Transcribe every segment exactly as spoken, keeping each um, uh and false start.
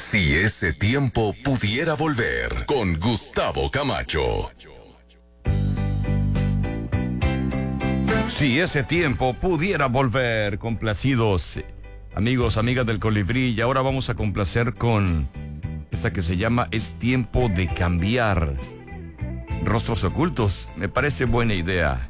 Si ese tiempo pudiera volver, con Gustavo Camacho. Si ese tiempo pudiera volver, complacidos amigos, amigas del Colibrí, y ahora vamos a complacer con esta que se llama Es Tiempo de Cambiar. Rostros Ocultos, me parece buena idea.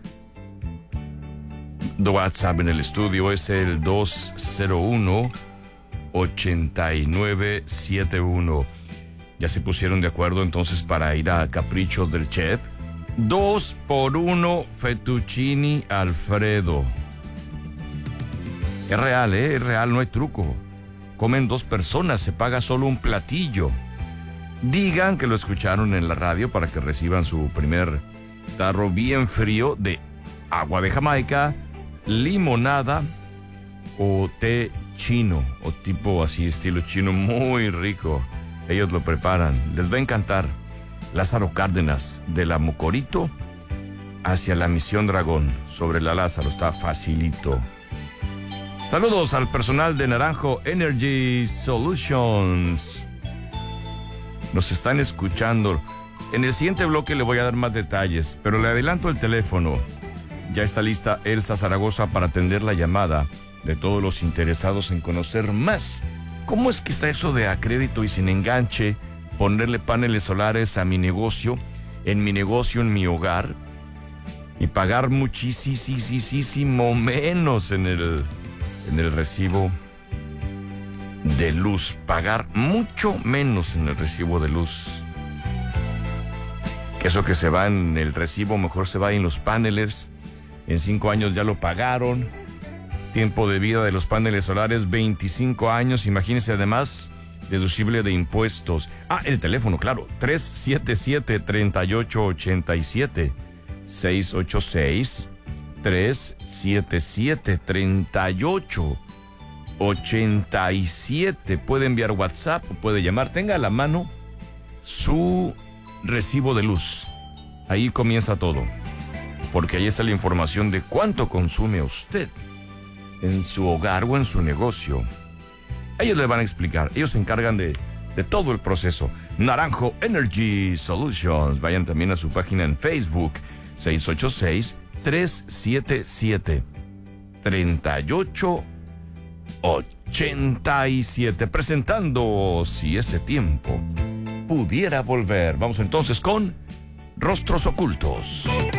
WhatsApp en el estudio es el dos cero uno, ochenta y nueve setenta y uno. Ya se pusieron de acuerdo entonces para ir a Capricho del Chef. Dos por uno fettuccini Alfredo. Es real, ¿eh? Es real, no hay truco. Comen dos personas, se paga solo un platillo. Digan que lo escucharon en la radio para que reciban su primer tarro bien frío de agua de Jamaica, limonada o té chino, o tipo así estilo chino, muy rico. Ellos lo preparan, les va a encantar. Lázaro Cárdenas, de la Mocorito hacia la Misión Dragón, sobre la Lázaro, está facilito. Saludos al personal de Naranjo Energy Solutions. Nos están escuchando. En el siguiente bloque le voy a dar más detalles, pero le adelanto el teléfono. Ya está lista Elsa Zaragoza para atender la llamada de todos los interesados en conocer más. ¿Cómo es que está eso de a crédito y sin enganche? Ponerle paneles solares a mi negocio, en mi negocio, en mi hogar, y pagar muchísimo menos en el, en el recibo de luz. Pagar mucho menos en el recibo de luz. Que eso que se va en el recibo, mejor se va en los paneles. En cinco años ya lo pagaron. Tiempo de vida de los paneles solares, veinticinco años. Imagínense además, deducible de impuestos. Ah, el teléfono, claro, tres siete siete, tres ocho ocho siete, seis ocho seis, tres siete siete, tres ocho ocho siete. Puede enviar WhatsApp, puede llamar, tenga a la mano su recibo de luz. Ahí comienza todo, porque ahí está la información de cuánto consume usted en su hogar o en su negocio. Ellos le van a explicar, ellos se encargan de, de todo el proceso. Naranjo Energy Solutions. Vayan también a su página en Facebook, seis ocho seis, tres siete siete, tres ocho ocho siete. Presentando Si ese tiempo pudiera volver. Vamos entonces con Rostros Ocultos.